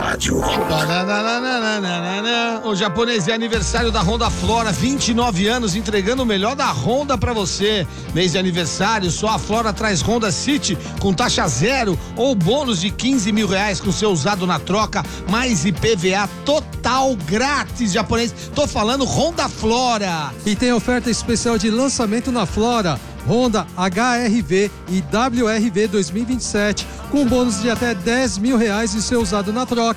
rádio. O japonês, é aniversário da Honda Flora, 29 anos, entregando o melhor da Honda pra você. Mês de aniversário, só a Flora traz Honda City com taxa zero ou bônus de R$15.000 com seu usado na troca, mais IPVA total grátis, japonês. Tô falando Honda Flora. E tem oferta especial de lançamento na Flora. Honda HR-V e WR-V 2027 com bônus de até R$10.000 e seu usado na troca.